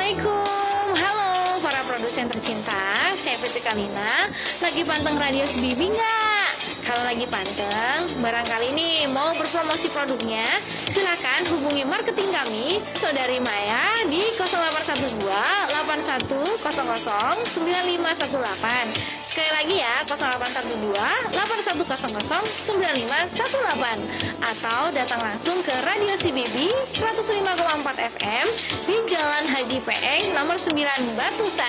Assalamualaikum, halo para produsen tercinta, saya Fitri Kalina. Lagi panteng radio Sebibi nggak? Kalau lagi panteng, barangkali nih mau berpromosi produknya, silakan hubungi marketing kami, Saudari Maya di 0812 8100 9518. Sekali lagi ya, 0812 8100 9518. Atau datang langsung ke Radio CBB 105,4 FM di Jalan Haji Peeng nomor 9 Batu Sari.